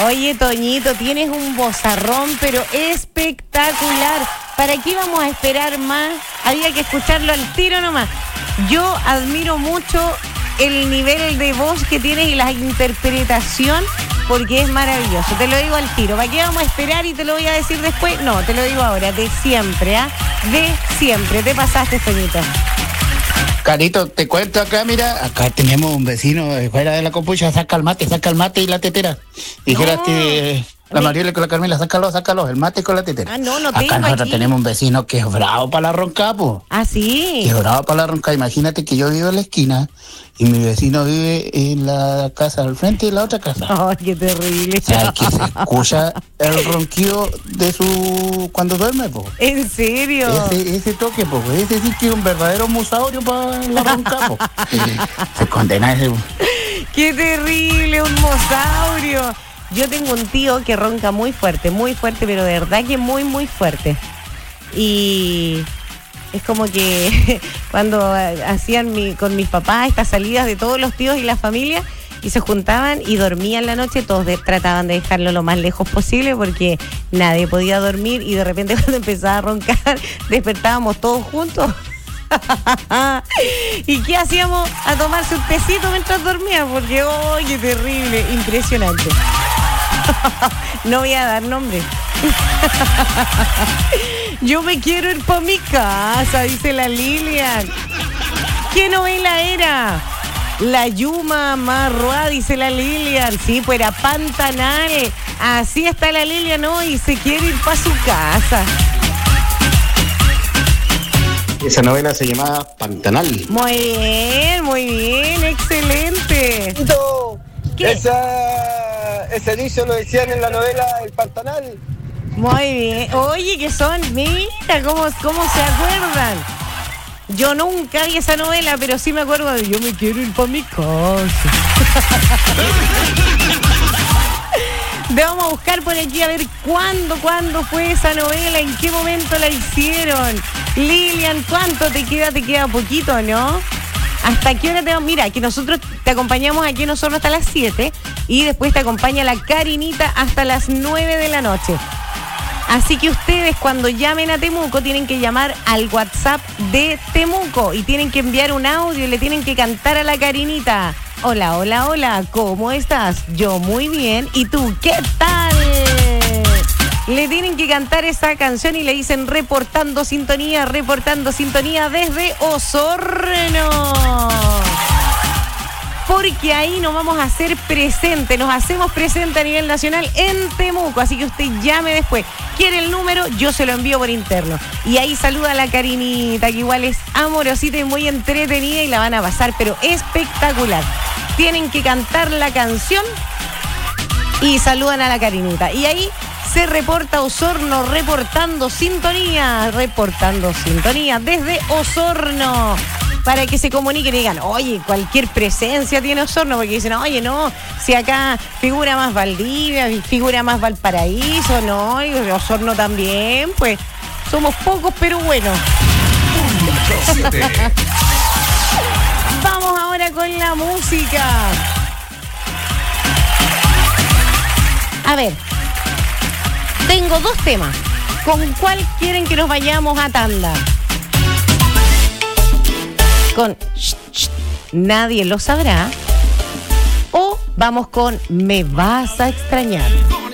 Oye, Toñito, tienes un vozarrón, pero espectacular. ¿Para qué vamos a esperar más? Había que escucharlo al tiro nomás. Yo admiro mucho el nivel de voz que tienes y la interpretación, porque es maravilloso. Te lo digo al tiro. ¿Para qué vamos a esperar y te lo voy a decir después? No, te lo digo ahora, de siempre, ¿ah? De siempre. Te pasaste, Toñito. Carito, te cuento acá, mira, acá tenemos un vecino fuera de la compucha, saca el mate y la tetera. Dijeras que la Mariela con la Carmela, sácalo, el mate con la tetera. Ah, no acá tengo nosotros aquí. tenemos un vecino que es bravo para la ronca, po. Ah, sí. Que es bravo para la ronca. Imagínate que yo vivo en la esquina y mi vecino vive en la casa al frente y en la otra casa. Ay, qué terrible. O sea, que se escucha el ronquido de su... cuando duerme, po. ¿En serio? Ese toque, po, ese sí que es un verdadero musaurio para la ronca, po. Se condena ese. ¡Qué terrible! ¡Un mosaurio! Yo tengo un tío que ronca muy fuerte, pero de verdad que muy, muy fuerte. Y es como que cuando hacían con mis papás estas salidas de todos los tíos y la familia, y se juntaban y dormían la noche, todos trataban de dejarlo lo más lejos posible porque nadie podía dormir, y de repente cuando empezaba a roncar despertábamos todos juntos. ¿Y qué hacíamos? A tomarse un tecito mientras dormía, porque ¡oh, qué terrible! Impresionante. No voy a dar nombre. Yo me quiero ir para mi casa, dice la Lilian. ¿Qué novela era? La Yuma Marroa, dice la Lilian. Sí, pues era Pantanal. Así está la Lilian hoy, se quiere ir para su casa. Esa novela se llamaba Pantanal. Muy bien, excelente. ¿Qué? Ese inicio lo decían en la novela El Pantanal. Muy bien. Oye, que son, mira cómo se acuerdan. Yo nunca vi esa novela, pero sí me acuerdo de yo me quiero ir para mi casa. Vamos a buscar por aquí a ver cuándo fue esa novela, en qué momento la hicieron. Lilian, ¿cuánto te queda? Te queda poquito, ¿no? ¿Hasta qué hora te vamos? Mira, que nosotros te acompañamos aquí nosotros hasta las 7 y después te acompaña la Karinita hasta las 9 de la noche. Así que ustedes cuando llamen a Temuco tienen que llamar al WhatsApp de Temuco y tienen que enviar un audio y le tienen que cantar a la Karinita. Hola, hola, hola, ¿cómo estás? Yo muy bien. ¿Y tú qué tal? Le tienen que cantar esa canción y le dicen reportando sintonía desde Osorno. Porque ahí nos vamos a hacer presente, nos hacemos presente a nivel nacional en Temuco. Así que usted llame después. ¿Quiere el número? Yo se lo envío por interno. Y ahí saluda a la Karinita, que igual es amorosita y muy entretenida y la van a pasar, pero espectacular. Tienen que cantar la canción y saludan a la Karinita. Y ahí se reporta Osorno, reportando sintonía desde Osorno. Para que se comuniquen y digan, oye, cualquier presencia tiene Osorno, porque dicen, oye, no, si acá figura más Valdivia, figura más Valparaíso, no, y Osorno también, pues somos pocos, pero bueno. Vamos ahora con la música. A ver, tengo dos temas. ¿Con cuál quieren que nos vayamos a tanda? Con Nadie lo sabrá, o vamos con Me vas a extrañar.